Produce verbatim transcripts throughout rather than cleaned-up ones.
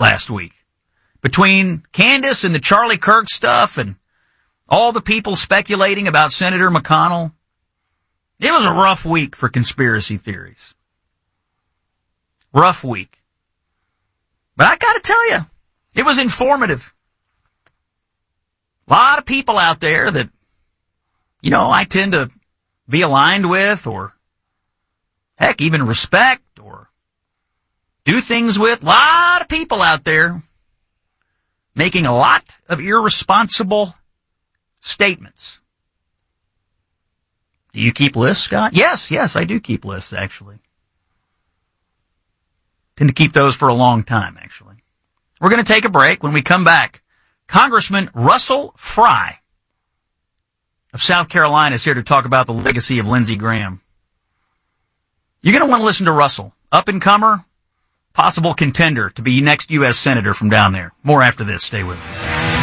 last week. Between Candace and the Charlie Kirk stuff and all the people speculating about Senator McConnell, it was a rough week for conspiracy theories. Rough week. But I gotta tell you, it was informative. A lot of people out there that, you know, I tend to be aligned with or, heck, even respect or do things with. A lot of people out there making a lot of irresponsible statements. Do you keep lists, Scott? Yes, yes, I do keep lists, actually. Tend to keep those for a long time, actually. We're going to take a break. When we come back, Congressman Russell Fry of South Carolina is here to talk about the legacy of Lindsey Graham. You're going to want to listen to Russell, up-and-comer, possible contender to be next U S Senator from down there. More after this. Stay with me.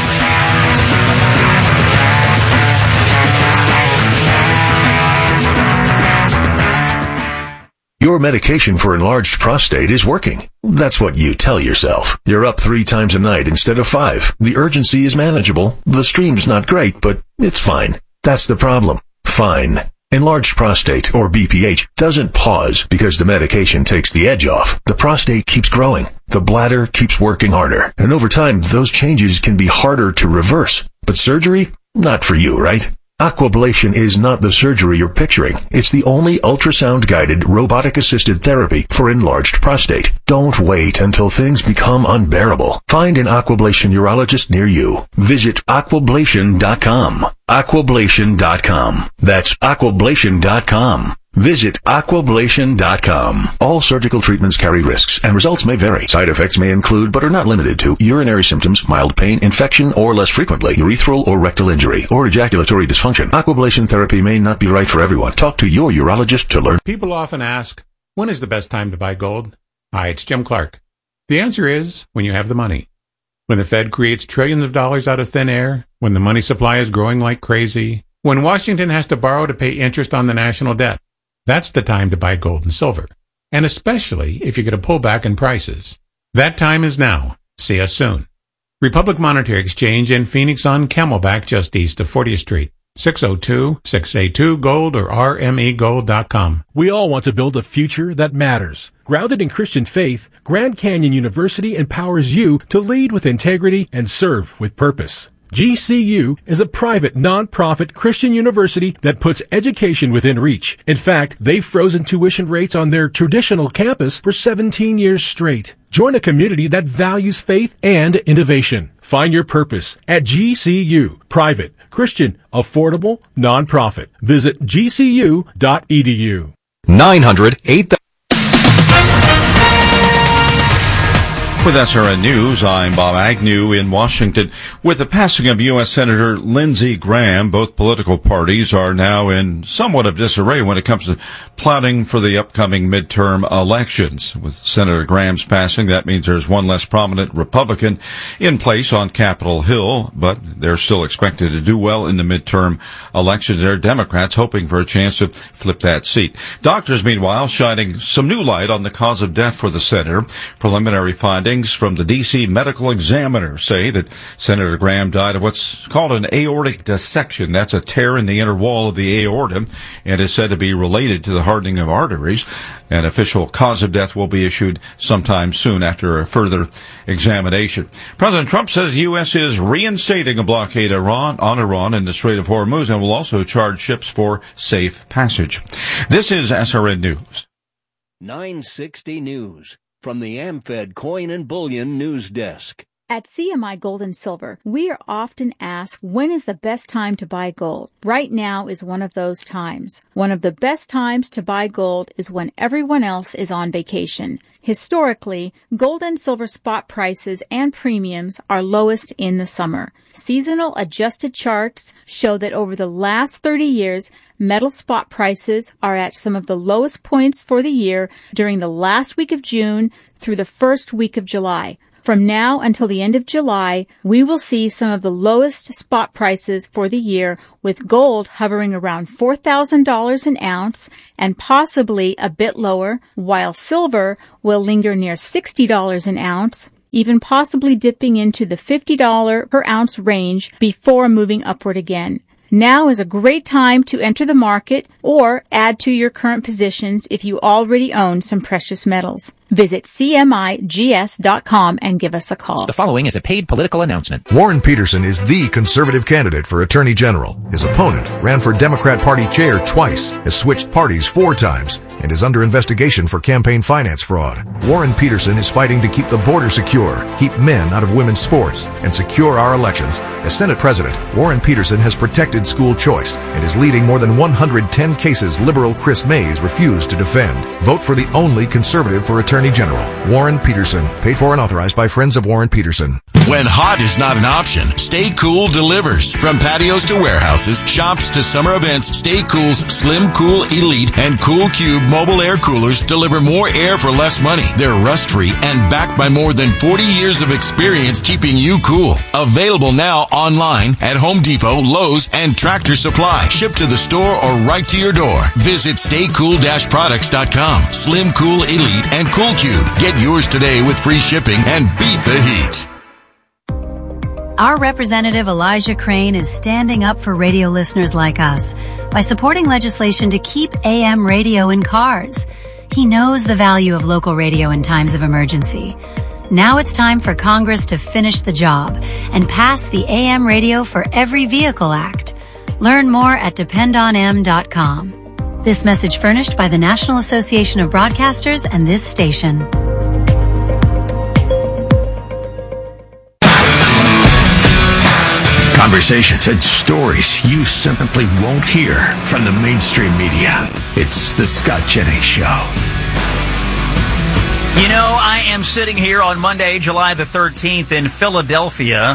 Your medication for enlarged prostate is working. That's what you tell yourself. You're up three times a night instead of five. The urgency is manageable. The stream's not great, but it's fine. That's the problem. Fine. Enlarged prostate, or B P H, doesn't pause because the medication takes the edge off. The prostate keeps growing. The bladder keeps working harder. And over time, those changes can be harder to reverse. But surgery? Not for you, right? Aquablation is not the surgery you're picturing. It's the only ultrasound-guided, robotic-assisted therapy for enlarged prostate. Don't wait until things become unbearable. Find an Aquablation urologist near you. Visit aquablation dot com. aquablation dot com. That's aquablation dot com. Visit aquablation dot com. All surgical treatments carry risks, and results may vary. Side effects may include, but are not limited to, urinary symptoms, mild pain, infection, or less frequently, urethral or rectal injury, or ejaculatory dysfunction. Aquablation therapy may not be right for everyone. Talk to your urologist to learn. People often ask, when is the best time to buy gold? Hi, it's Jim Clark. The answer is, when you have the money. When the Fed creates trillions of dollars out of thin air, when the money supply is growing like crazy, when Washington has to borrow to pay interest on the national debt. That's the time to buy gold and silver, and especially if you get a pullback in prices. That time is now. See us soon. Republic Monetary Exchange in Phoenix on Camelback just east of fortieth Street. six oh two, six eight two, gold or r m e gold dot com. We all want to build a future that matters. Grounded in Christian faith, Grand Canyon University empowers you to lead with integrity and serve with purpose. G C U is a private, non-profit Christian university that puts education within reach. In fact, they've frozen tuition rates on their traditional campus for seventeen years straight. Join a community that values faith and innovation. Find your purpose at G C U. Private, Christian, affordable, non-profit. Visit g c u dot e d u. nine hundred eight With S R N News, I'm Bob Agnew in Washington. With the passing of U S Senator Lindsey Graham, both political parties are now in somewhat of disarray when it comes to plotting for the upcoming midterm elections. With Senator Graham's passing, that means there's one less prominent Republican in place on Capitol Hill, but they're still expected to do well in the midterm elections. They're Democrats hoping for a chance to flip that seat. Doctors, meanwhile, shining some new light on the cause of death for the senator. Preliminary findings from the D C Medical Examiner say that Senator Graham died of what's called an aortic dissection. That's a tear in the inner wall of the aorta and is said to be related to the hardening of arteries. An official cause of death will be issued sometime soon after a further examination. President Trump says the U S is reinstating a blockade Iran, on Iran in the Strait of Hormuz and will also charge ships for safe passage. This is S R N News. nine sixty News. From the AmFed Coin and Bullion News Desk. At C M I Gold and Silver, we are often asked, when is the best time to buy gold? Right now is one of those times. One of the best times to buy gold is when everyone else is on vacation. Historically, gold and silver spot prices and premiums are lowest in the summer. Seasonal adjusted charts show that over the last thirty years, metal spot prices are at some of the lowest points for the year during the last week of June through the first week of July. From now until the end of July, we will see some of the lowest spot prices for the year, with gold hovering around four thousand dollars an ounce and possibly a bit lower, while silver will linger near sixty dollars an ounce even possibly dipping into the fifty dollars per ounce range before moving upward again. Now is a great time to enter the market or add to your current positions if you already own some precious metals. Visit C M I G S dot com and give us a call. The following is a paid political announcement. Warren Peterson is the conservative candidate for Attorney General. His opponent ran for Democrat Party chair twice, has switched parties four times, and is under investigation for campaign finance fraud. Warren Peterson is fighting to keep the border secure, keep men out of women's sports, and secure our elections. As Senate President, Warren Peterson has protected school choice and is leading more than one hundred ten cases liberal Chris Mays refused to defend. Vote for the only conservative for Attorney General, Warren Peterson. Paid for and authorized by Friends of Warren Peterson. When hot is not an option, Stay Cool delivers. From patios to warehouses, shops to summer events, Stay Cool's Slim Cool Elite and Cool Cube mobile air coolers deliver more air for less money. They're rust-free and backed by more than forty years of experience keeping you cool. Available now online at Home Depot, Lowe's, and Tractor Supply. Shipped to the store or right to your door. Visit stay cool dash products dot com. Slim Cool Elite and Cool Cube. Get yours today with free shipping and beat the heat. Our representative Elijah Crane is standing up for radio listeners like us by supporting legislation to keep A M radio in cars. He knows the value of local radio in times of emergency. Now it's time for Congress to finish the job and pass the A M Radio for Every Vehicle Act. Learn more at depend on m dot com. This message furnished by the National Association of Broadcasters and this station. Conversations and stories you simply won't hear from the mainstream media. It's the Scott Jennings Show. You know, I am sitting here on Monday, July the thirteenth in Philadelphia,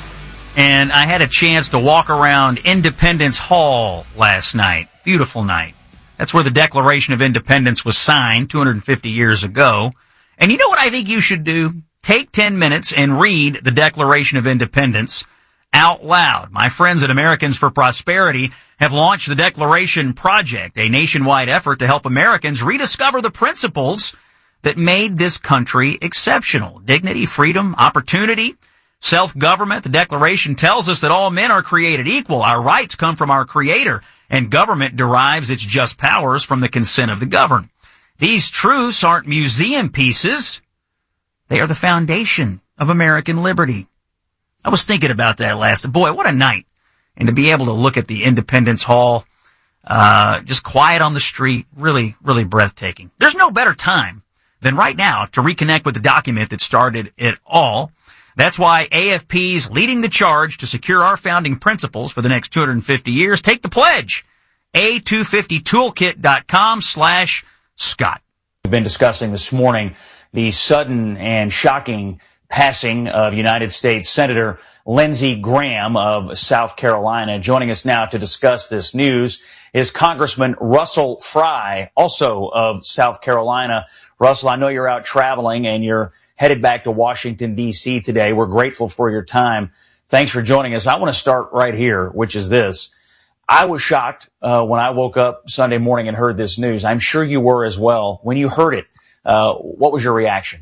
and I had a chance to walk around Independence Hall last night. Beautiful night. That's where the Declaration of Independence was signed two hundred fifty years ago. And you know what I think you should do? Take ten minutes and read the Declaration of Independence out loud. My friends at Americans for Prosperity have launched the Declaration Project, a nationwide effort to help Americans rediscover the principles that made this country exceptional. Dignity, freedom, opportunity, self-government. The Declaration tells us that all men are created equal. Our rights come from our Creator, and government derives its just powers from the consent of the governed. These truths aren't museum pieces. They are the foundation of American liberty. I was thinking about that last night. Boy, what a night. And to be able to look at the Independence Hall, uh, just quiet on the street, really, really breathtaking. There's no better time than right now to reconnect with the document that started it all. That's why A F P's leading the charge to secure our founding principles for the next two hundred fifty years. Take the pledge. A two fifty toolkit dot com slash Scott. We've been discussing this morning the sudden and shocking passing of United States Senator Lindsey Graham of South Carolina. Joining us now to discuss this news is Congressman Russell Fry, also of South Carolina. Russell, I know you're out traveling and you're headed back to Washington, D C today. We're grateful for your time. Thanks for joining us. I want to start right here, which is this. I was shocked uh, when I woke up Sunday morning and heard this news. I'm sure you were as well. When you heard it, uh, what was your reaction?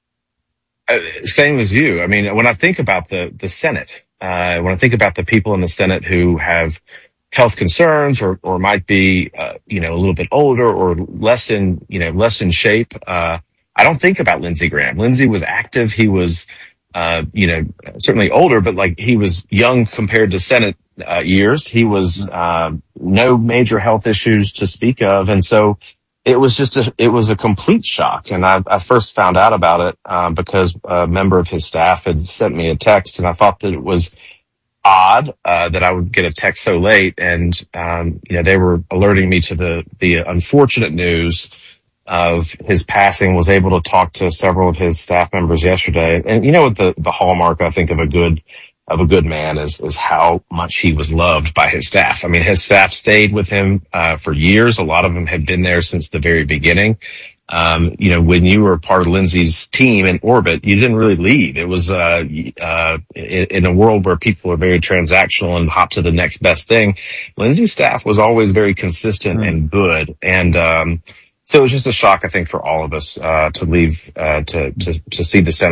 Uh, same as you. I mean, when I think about the, the Senate, uh, when I think about the people in the Senate who have health concerns or, or might be, uh, you know, a little bit older or less in, you know, less in shape, uh, I don't think about Lindsey Graham. Lindsey was active. He was, uh, you know, certainly older, but like he was young compared to Senate, uh, years. He was, uh, no major health issues to speak of. And so, It was just a, it was a complete shock. And I, I first found out about it, um, because a member of his staff had sent me a text, and I thought that it was odd, uh, that I would get a text so late. And, um, you know, they were alerting me to the, the unfortunate news of his passing. Was able to talk to several of his staff members yesterday. And you know what the, the hallmark, I think, of a good, of a good man is, is how much he was loved by his staff. I mean, his staff stayed with him, uh, for years. A lot of them had been there since the very beginning. Um, you know, when you were part of Lindsey's team in orbit, you didn't really leave. It was, uh, uh, in, in a world where people are very transactional and hop to the next best thing. Lindsey's staff was always very consistent mm. and good. And, um, so it was just a shock, I think, for all of us, uh, to leave, uh, to, to, to see the senator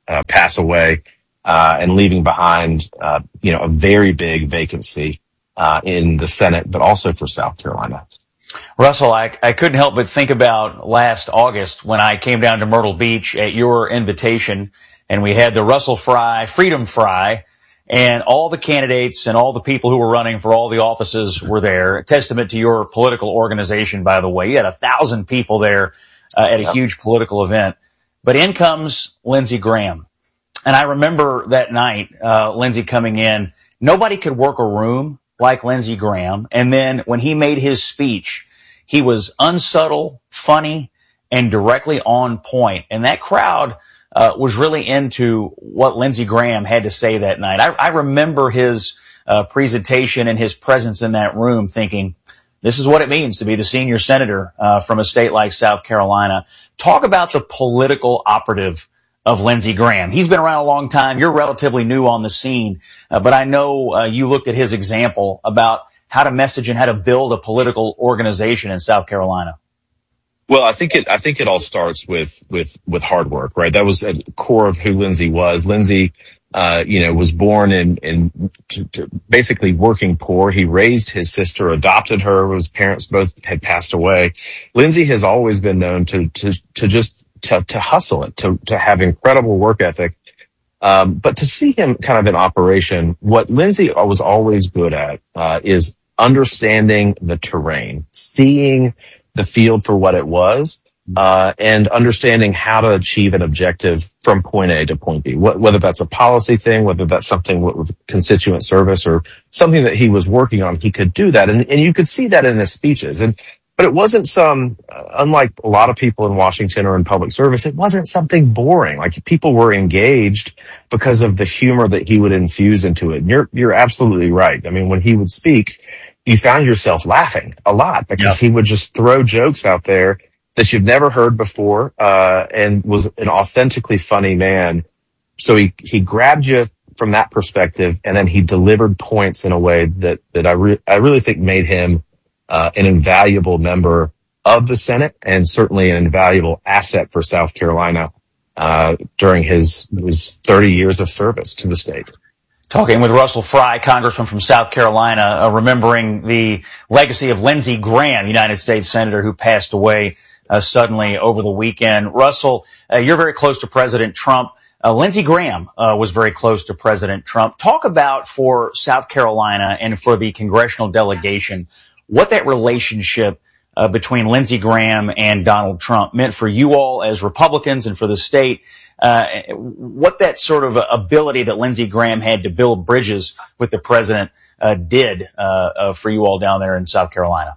uh, pass away, uh, and leaving behind, uh, you know, a very big vacancy, uh, in the Senate, but also for South Carolina. Russell, I, I couldn't help but think about last August when I came down to Myrtle Beach at your invitation, and we had the Russell Fry Freedom Fry, and all the candidates and all the people who were running for all the offices were there. A testament to your political organization, by the way. You had a thousand people there uh, at a Yep. huge political event. But in comes Lindsey Graham. And I remember that night, uh, Lindsey coming in. Nobody could work a room like Lindsey Graham. And then when he made his speech, he was unsubtle, funny, and directly on point. And that crowd uh, was really into what Lindsey Graham had to say that night. I, I remember his uh, presentation and his presence in that room thinking, this is what it means to be the senior senator uh, from a state like South Carolina. Talk about the political operative of Lindsey Graham. He's been around a long time. You're relatively new on the scene, uh, but I know uh, you looked at his example about how to message and how to build a political organization in South Carolina. Well, I think it, I think it all starts with, with, with hard work, right? That was at the core of who Lindsey was. Lindsey, uh, you know, was born in, in to, to basically working poor. He raised his sister, adopted her. His parents both had passed away. Lindsey has always been known to, to, to just, to, to hustle it, to, to have incredible work ethic. Um, but to see him kind of in operation, what Lindsey was always good at, uh, is understanding the terrain, seeing the field for what it was, uh, and understanding how to achieve an objective from point A to point B, Wh- whether that's a policy thing, whether that's something with constituent service or something that he was working on, he could do that. And, and you could see that in his speeches. And, but it wasn't some, uh, unlike a lot of people in Washington or in public service, it wasn't something boring. Like people were engaged because of the humor that he would infuse into it. And you're, you're absolutely right. I mean, when he would speak, you found yourself laughing a lot because Yep. he would just throw jokes out there that you've never heard before, uh, and was an authentically funny man. So he, he grabbed you from that perspective, and then he delivered points in a way that, that I re- I really think made him, uh, an invaluable member of the Senate and certainly an invaluable asset for South Carolina, uh, during his, his thirty years of service to the state. Talking with Russell Fry, congressman from South Carolina, uh, remembering the legacy of Lindsey Graham, United States Senator, who passed away uh, suddenly over the weekend. Russell, uh, you're very close to President Trump. Uh, Lindsey Graham uh, was very close to President Trump. Talk about for South Carolina and for the congressional delegation, what that relationship uh, between Lindsey Graham and Donald Trump meant for you all as Republicans and for the state. Uh, what that sort of ability that Lindsey Graham had to build bridges with the president uh, did uh, uh, for you all down there in South Carolina.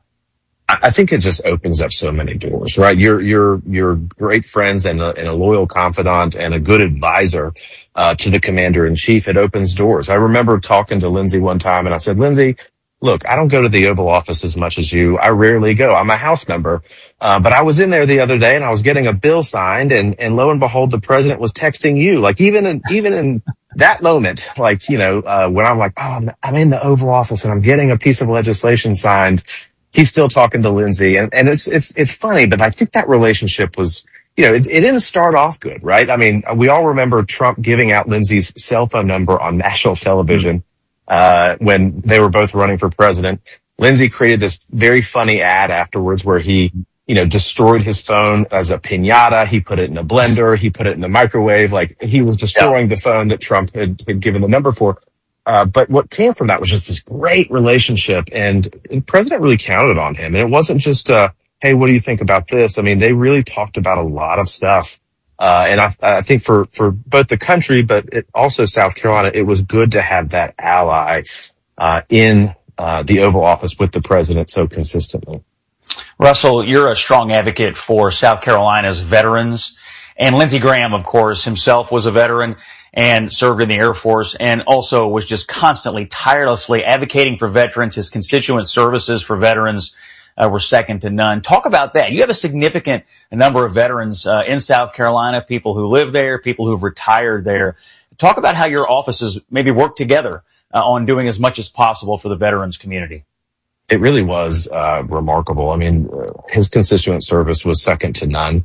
I think it just opens up so many doors, right? You're, you're, you're great friends and a, and a loyal confidant and a good advisor, uh, to the commander in chief. It opens doors. I remember talking to Lindsey one time and I said, Lindsey, look, I don't go to the Oval Office as much as you. I rarely go. I'm a House member. Uh, but I was in there the other day and I was getting a bill signed and, and lo and behold, the president was texting you. Like even in, even in that moment, like, you know, uh, when I'm like, oh, I'm, I'm in the Oval Office and I'm getting a piece of legislation signed, he's still talking to Lindsey. And, and it's, it's, it's funny, but I think that relationship was, you know, it, it didn't start off good, right? I mean, we all remember Trump giving out Lindsey's cell phone number on national television. Uh, when they were both running for president. Lindsey created this very funny ad afterwards where he, you know, destroyed his phone as a piñata. He put it in a blender. He put it in the microwave. Like he was destroying yeah. the phone that Trump had, had given the number for. Uh, but what came from that was just this great relationship, and the president really counted on him. And it wasn't just, uh, hey, what do you think about this? I mean, they really talked about a lot of stuff. Uh, and I, I think for, for both the country, but it also South Carolina, it was good to have that ally, uh, in, uh, the Oval Office with the president so consistently. Russell, you're a strong advocate for South Carolina's veterans. And Lindsey Graham, of course, himself was a veteran and served in the Air Force and also was just constantly, tirelessly advocating for veterans. His constituent services for veterans Uh, were second to none. Talk about that. You have a significant number of veterans uh, in South Carolina, people who live there, people who've retired there. Talk about how your offices maybe work together uh, on doing as much as possible for the veterans community. It really was uh, remarkable. I mean, uh, his constituent service was second to none.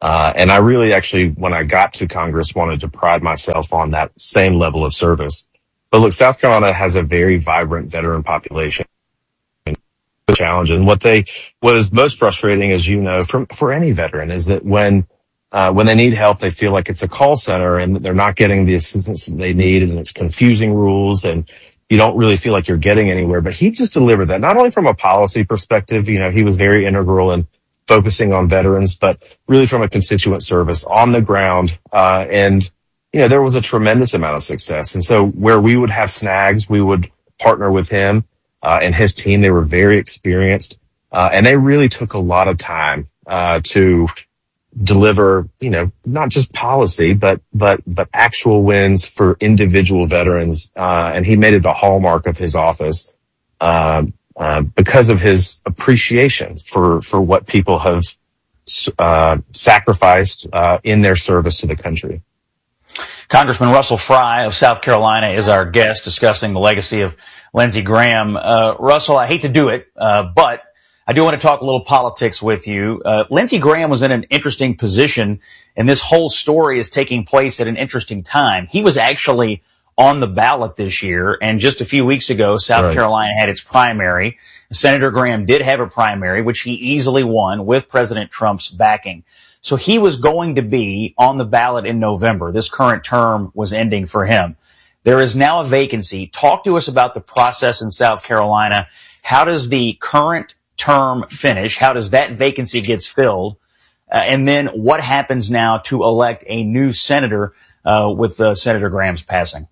Uh, and I really actually, when I got to Congress, wanted to pride myself on that same level of service. But look, South Carolina has a very vibrant veteran population. Challenge. And what they, what is most frustrating, as you know, from, for any veteran is that when, uh, when they need help, they feel like it's a call center and they're not getting the assistance that they need, and it's confusing rules, and you don't really feel like you're getting anywhere. But he just delivered that, not only from a policy perspective. You know, he was very integral in focusing on veterans, but really from a constituent service on the ground. Uh, and, you know, there was a tremendous amount of success. And so where we would have snags, we would partner with him. Uh, and his team. They were very experienced, uh, and they really took a lot of time, uh, to deliver, you know, not just policy, but, but, but actual wins for individual veterans. Uh, and he made it a hallmark of his office, uh, uh, because of his appreciation for, for what people have, uh, sacrificed, uh, in their service to the country. Congressman Russell Fry of South Carolina is our guest, discussing the legacy of Lindsey Graham. Uh, Russell, I hate to do it, uh, but I do want to talk a little politics with you. Uh, Lindsey Graham was in an interesting position, and this whole story is taking place at an interesting time. He was actually on the ballot this year, and just a few weeks ago, South right. Carolina had its primary. Senator Graham did have a primary, which he easily won with President Trump's backing. So he was going to be on the ballot in November. This current term was ending for him. There is now a vacancy. Talk to us about the process in South Carolina. How does the current term finish? How does that vacancy gets filled? Uh, and then what happens now to elect a new senator uh, with uh, Senator Graham's passing?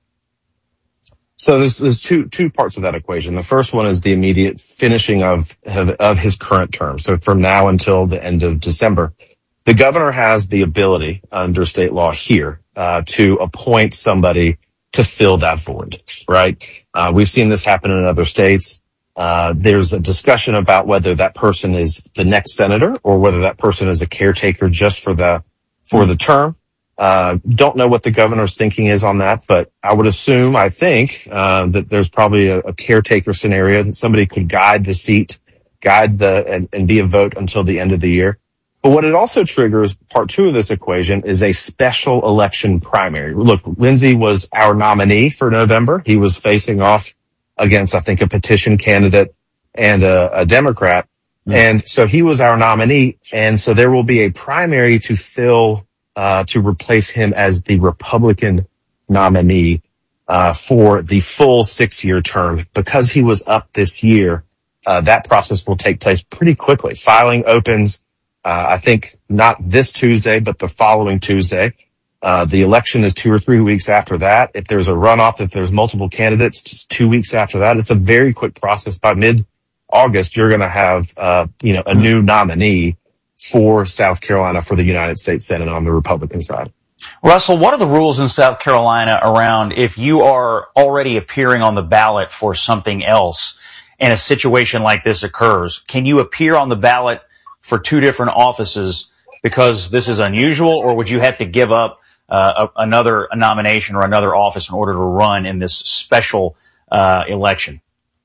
So there's, there's two, two parts of that equation. The first one is the immediate finishing of, of, of his current term. So from now until the end of December. The governor has the ability under state law here, uh, to appoint somebody to fill that void, right? Uh, we've seen this happen in other states. Uh, there's a discussion about whether that person is the next senator or whether that person is a caretaker just for the, for the term. Uh, don't know what the governor's thinking is on that, but I would assume, I think, uh, that there's probably a, a caretaker scenario that somebody could guide the seat, guide the, and, and be a vote until the end of the year. But what it also triggers, part two of this equation, is a special election primary. Look, Lindsey was our nominee for November. He was facing off against, I think, a petition candidate and a, a Democrat. Mm-hmm. And so he was our nominee. And so there will be a primary to fill, uh, to replace him as the Republican nominee, uh, for the full six-year term. Because he was up this year, uh, that process will take place pretty quickly. Filing opens Uh, I think not this Tuesday, but the following Tuesday. Uh, the election is two or three weeks after that. If there's a runoff, if there's multiple candidates, just two weeks after that. It's a very quick process. By mid-August, you're going to have, uh, you know, a new nominee for South Carolina for the United States Senate on the Republican side. Russell, what are the rules in South Carolina around if you are already appearing on the ballot for something else and a situation like this occurs? Can you appear on the ballot for two different offices because this is unusual, or would you have to give up uh, a, another a nomination or another office in order to run in this special uh, election?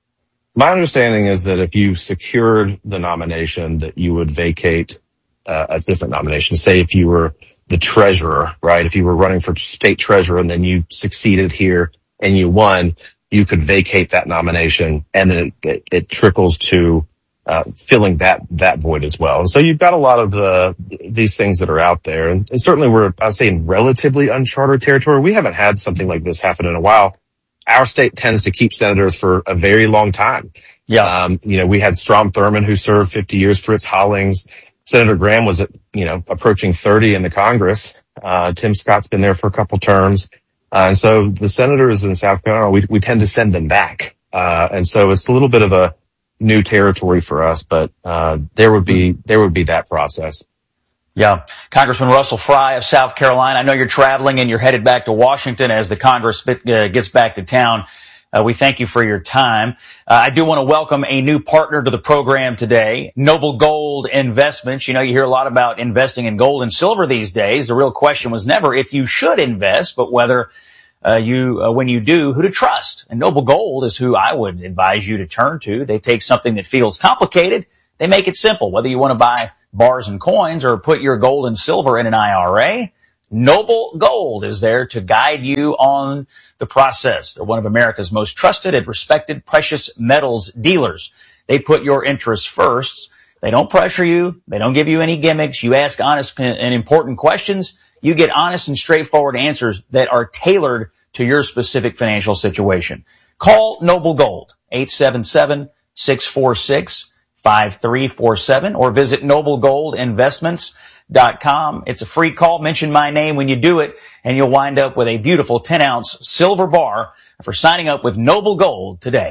My understanding is that if you secured the nomination, that you would vacate uh, a different nomination. Say if you were the treasurer, right? If you were running for state treasurer and then you succeeded here and you won, you could vacate that nomination, and then it, it, it trickles to Uh, filling that, that void as well. And so you've got a lot of the, these things that are out there. And, and certainly we're, I was saying, relatively uncharted territory. We haven't had something like this happen in a while. Our state tends to keep senators for a very long time. Yeah. Um, you know, we had Strom Thurmond, who served fifty years, Fritz Hollings. Senator Graham was at, you know, approaching thirty in the Congress. Uh, Tim Scott's been there for a couple terms. Uh, and so the senators in South Carolina, we, we tend to send them back. Uh, and so it's a little bit of a new territory for us, but uh there would be there would be that process. Yeah. Congressman Russell Fry of South Carolina, I know you're traveling and you're headed back to Washington as the Congress uh, gets back to town. Uh, we thank you for your time. Uh, I do want to welcome a new partner to the program today, Noble Gold Investments. You know, you hear a lot about investing in gold and silver these days. The real question was never if you should invest, but whether Uh, you, uh, when you do, who to trust. And Noble Gold is who I would advise you to turn to. They take something that feels complicated, they make it simple. Whether you want to buy bars and coins or put your gold and silver in an I R A, Noble Gold is there to guide you on the process. They're one of America's most trusted and respected precious metals dealers. They put your interests first. They don't pressure you. They don't give you any gimmicks. You ask honest and important questions. You get honest and straightforward answers that are tailored to your specific financial situation. Call Noble Gold, eight seven seven, six four six, five three four seven, or visit noble gold investments dot com. It's a free call. Mention my name when you do it, and you'll wind up with a beautiful ten ounce silver bar for signing up with Noble Gold today.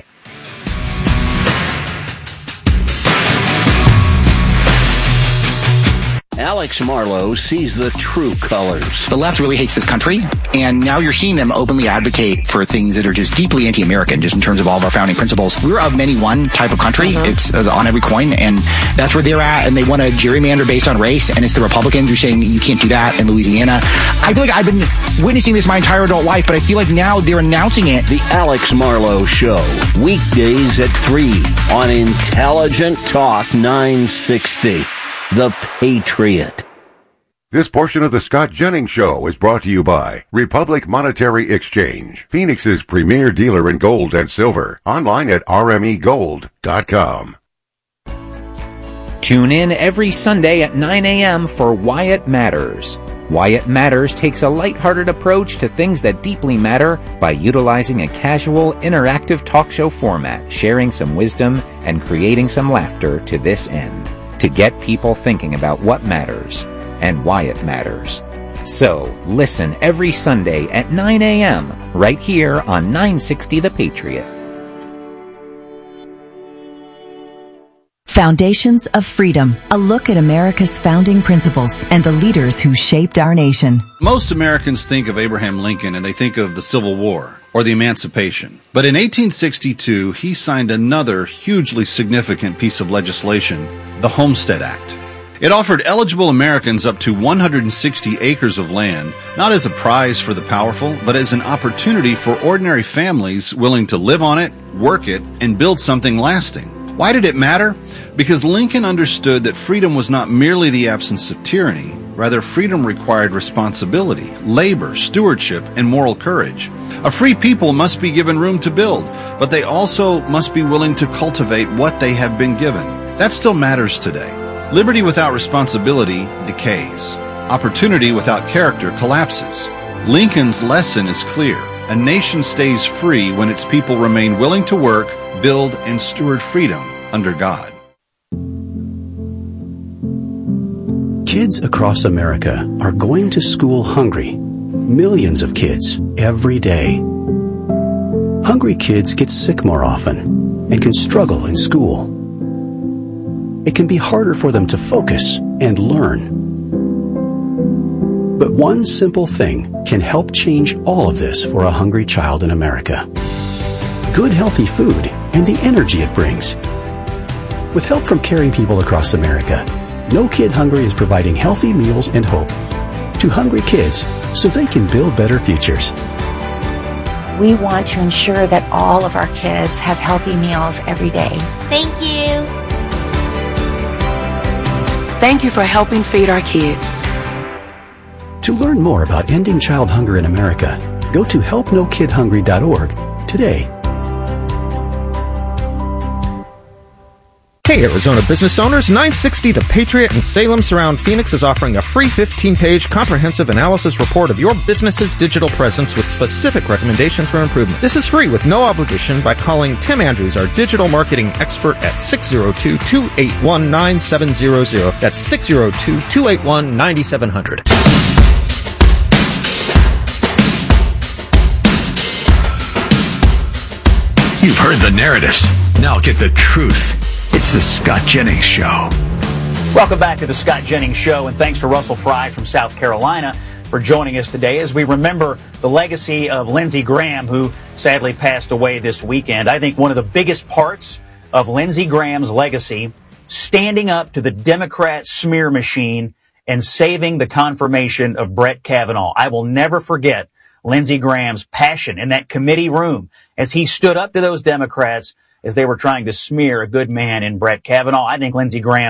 Alex Marlow sees the true colors. The left really hates this country, and now you're seeing them openly advocate for things that are just deeply anti-American, just in terms of all of our founding principles. We're of many one type of country. Mm-hmm. It's uh, on every coin, and that's where they're at, and they want to gerrymander based on race, and it's the Republicans who are saying you can't do that in Louisiana. I feel like I've been witnessing this my entire adult life, but I feel like now they're announcing it. The Alex Marlow Show, weekdays at three on Intelligent Talk nine sixty. The Patriot. This portion of the Scott Jennings Show is brought to you by Republic Monetary Exchange, Phoenix's premier dealer in gold and silver. Online at r m e gold dot com. Tune in every Sunday at nine a.m. for Why It Matters. Why It Matters takes a lighthearted approach to things that deeply matter by utilizing a casual, interactive talk show format, sharing some wisdom and creating some laughter to this end, to get people thinking about what matters and why it matters. So, listen every Sunday at nine a.m. right here on nine sixty The Patriot. Foundations of Freedom, a look at America's founding principles and the leaders who shaped our nation. Most Americans think of Abraham Lincoln and they think of the Civil War or the Emancipation. But in eighteen sixty-two, he signed another hugely significant piece of legislation, the Homestead Act. It offered eligible Americans up to one hundred sixty acres of land, not as a prize for the powerful, but as an opportunity for ordinary families willing to live on it, work it, and build something lasting. Why did it matter? Because Lincoln understood that freedom was not merely the absence of tyranny. Rather, freedom required responsibility, labor, stewardship, and moral courage. A free people must be given room to build, but they also must be willing to cultivate what they have been given. That still matters today. Liberty without responsibility decays. Opportunity without character collapses. Lincoln's lesson is clear. A nation stays free when its people remain willing to work, build, and steward freedom under God. Kids across America are going to school hungry. Millions of kids every day. Hungry kids get sick more often and can struggle in school. It can be harder for them to focus and learn. But one simple thing can help change all of this for a hungry child in America. Good healthy food and the energy it brings. With help from caring people across America, No Kid Hungry is providing healthy meals and hope to hungry kids so they can build better futures. We want to ensure that all of our kids have healthy meals every day. Thank you. Thank you for helping feed our kids. To learn more about ending child hunger in America, go to help no kid hungry dot org today. Hey Arizona business owners, nine sixty The Patriot in Salem Surround Phoenix is offering a free fifteen-page comprehensive analysis report of your business's digital presence with specific recommendations for improvement. This is free with no obligation by calling Tim Andrews, our digital marketing expert, at six oh two, two eight one, nine seven zero zero. That's six oh two, two eight one, nine seven zero zero. You've heard the narratives. Now get the truth. It's the Scott Jennings Show. Welcome back to the Scott Jennings Show, and thanks to Russell Fry from South Carolina for joining us today as we remember the legacy of Lindsey Graham, who sadly passed away this weekend. I think one of the biggest parts of Lindsey Graham's legacy, standing up to the Democrat smear machine and saving the confirmation of Brett Kavanaugh. I will never forget Lindsey Graham's passion in that committee room as he stood up to those Democrats as they were trying to smear a good man in Brett Kavanaugh. I think Lindsey Graham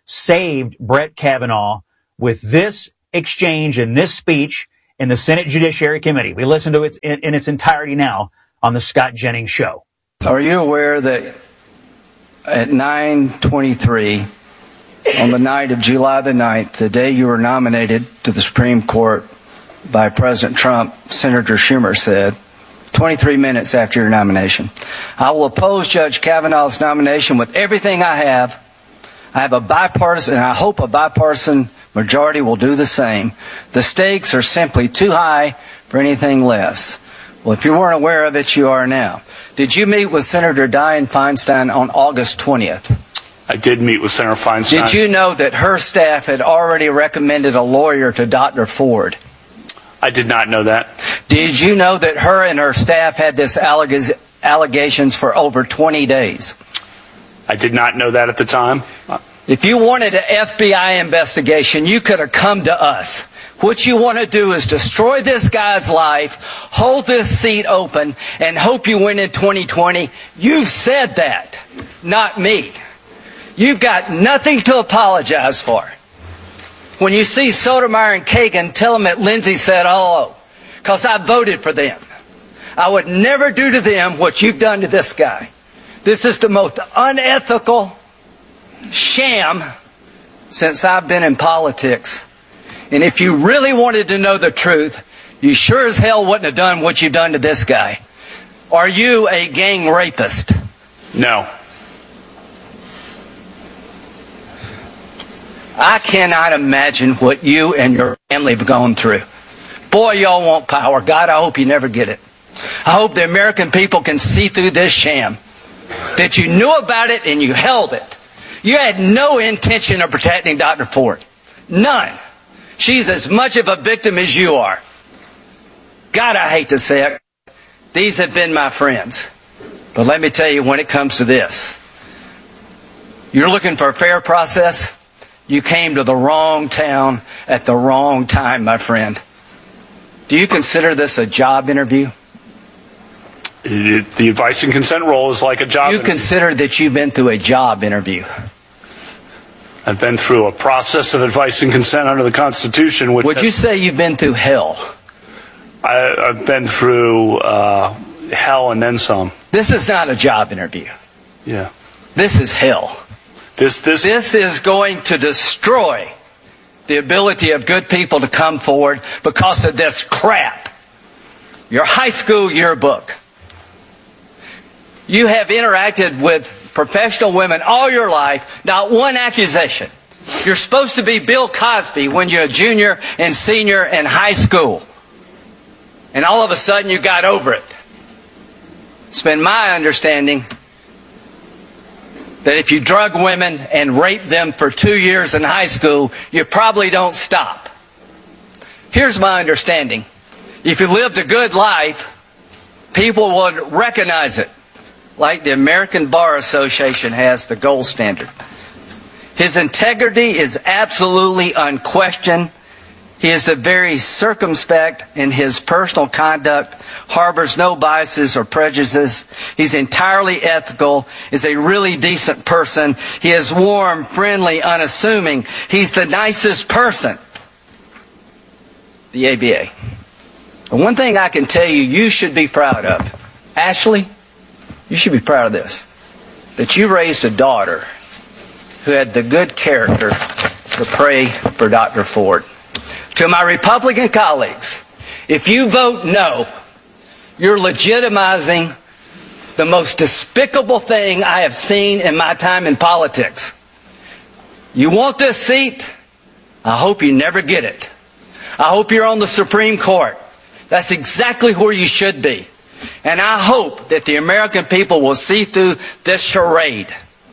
saved Brett Kavanaugh with this exchange and this speech in the Senate Judiciary Committee. We listen to it in, in its entirety now on the Scott Jennings Show. Are you aware that at nine twenty-three on the night of July the ninth, the day you were nominated to the Supreme Court by President Trump, Senator Schumer said, twenty-three minutes after your nomination, I will oppose Judge Kavanaugh's nomination with everything I have. I have a bipartisan, and I hope a bipartisan majority will do the same. The stakes are simply too high for anything less. Well, if you weren't aware of it, you are now. Did you meet with Senator Dianne Feinstein on August twentieth? I did meet with Senator Feinstein. Did you know that her staff had already recommended a lawyer to Doctor Ford? I did not know that. Did you know that her and her staff had this alleg- allegations for over twenty days? I did not know that at the time. If you wanted an F B I investigation, you could have come to us. What you want to do is destroy this guy's life, hold this seat open, and hope you win in twenty twenty. You said that, not me. You've got nothing to apologize for. When you see Sotomayor and Kagan, tell them that Lindsay said hello, because I voted for them. I would never do to them what you've done to this guy. This is the most unethical sham since I've been in politics. And if you really wanted to know the truth, you sure as hell wouldn't have done what you've done to this guy. Are you a gang rapist? No. I cannot imagine what you and your family have gone through. Boy, y'all want power. God, I hope you never get it. I hope the American people can see through this sham. That you knew about it and you held it. You had no intention of protecting Doctor Ford. None. She's as much of a victim as you are. God, I hate to say it. These have been my friends. But let me tell you, when it comes to this, you're looking for a fair process? You came to the wrong town at the wrong time, my friend. Do you consider this a job interview? It, the advice and consent role is like a job You interview. consider that you've been through a job interview. I've been through a process of advice and consent under the Constitution. Which Would has, you say you've been through hell? I, I've been through uh, hell and then some. This is not a job interview. Yeah. This is hell. This, this, this is going to destroy the ability of good people to come forward because of this crap. Your high school yearbook. You have interacted with professional women all your life, not one accusation. You're supposed to be Bill Cosby when you're a junior and senior in high school. And all of a sudden you got over it. It's been my understanding that if you drug women and rape them for two years in high school, you probably don't stop. Here's my understanding. If you lived a good life, people would recognize it. Like the American Bar Association has the gold standard. His integrity is absolutely unquestioned. He is the very circumspect in his personal conduct, harbors no biases or prejudices. He's entirely ethical, is a really decent person. He is warm, friendly, unassuming. He's the nicest person. The A B A. The one thing I can tell you you should be proud of, Ashley, you should be proud of this, that you raised a daughter who had the good character to pray for Doctor Ford. To my Republican colleagues, if you vote no, you're legitimizing the most despicable thing I have seen in my time in politics. You want this seat? I hope you never get it. I hope you're on the Supreme Court. That's exactly where you should be. And I hope that the American people will see through this charade.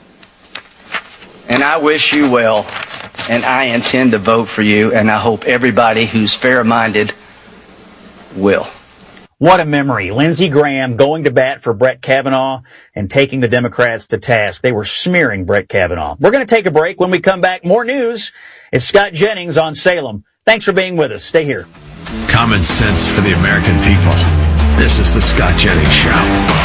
And I wish you well, and I intend to vote for you, and I hope everybody who's fair-minded will. What a memory. Lindsey Graham going to bat for Brett Kavanaugh and taking the Democrats to task. They were smearing Brett Kavanaugh. We're going to take a break. When we come back, more news. It's Scott Jennings on Salem. Thanks for being with us. Stay here. Common sense for the American people. This is the Scott Jennings Show.